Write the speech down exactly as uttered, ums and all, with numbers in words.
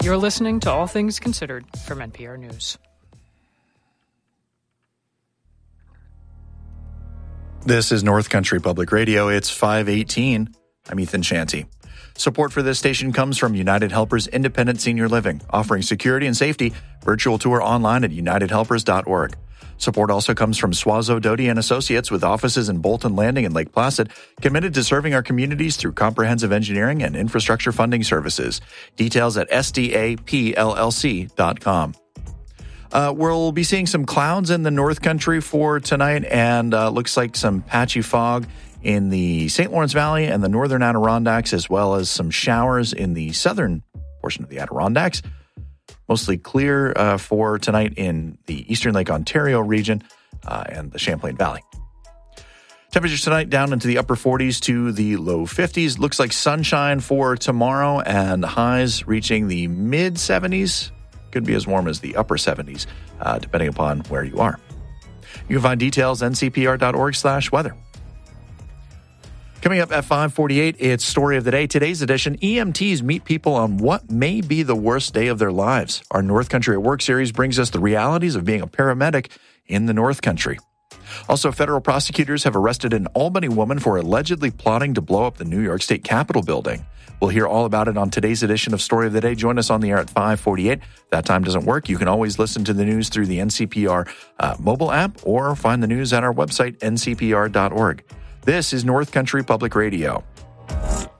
You're listening to All Things Considered from N P R News. This is North Country Public Radio. It's five eighteen. I'm Ethan Shanty. Support for this station comes from United Helpers Independent Senior Living, offering security and safety. Virtual tour online at united helpers dot org. Support also comes from Suazo Doty and Associates with offices in Bolton Landing and Lake Placid, committed to serving our communities through comprehensive engineering and infrastructure funding services. Details at S D A P L L C dot com. Uh, we'll be seeing some clouds in the North Country for tonight, and uh, looks like some patchy fog in the Saint Lawrence Valley and the northern Adirondacks, as well as some showers in the southern portion of the Adirondacks. Mostly clear uh, for tonight in the Eastern Lake Ontario region uh, and the Champlain Valley. Temperatures tonight down into the upper forties to the low fifties. Looks like sunshine for tomorrow and highs reaching the mid seventies. Could be as warm as the upper seventies, uh, depending upon where you are. You can find details N C P R dot org slash weather. Coming up at five forty-eight, it's Story of the Day. Today's edition, E M Ts meet people on what may be the worst day of their lives. Our North Country at Work series brings us the realities of being a paramedic in the North Country. Also, federal prosecutors have arrested an Albany woman for allegedly plotting to blow up the New York State Capitol building. We'll hear all about it on today's edition of Story of the Day. Join us on the air at five forty-eight. If that time doesn't work, you can always listen to the news through the N C P R uh, mobile app or find the news at our website, N C P R dot org. This is North Country Public Radio.